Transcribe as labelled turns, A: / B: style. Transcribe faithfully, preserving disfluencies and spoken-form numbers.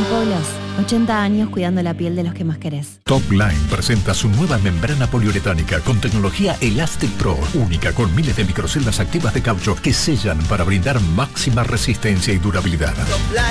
A: Guardapolos, ochenta años cuidando la piel de los que más querés.
B: Top Line presenta su nueva membrana poliuretánica con tecnología Elastic Pro, única con miles de microceldas activas de caucho que sellan para brindar máxima resistencia y durabilidad.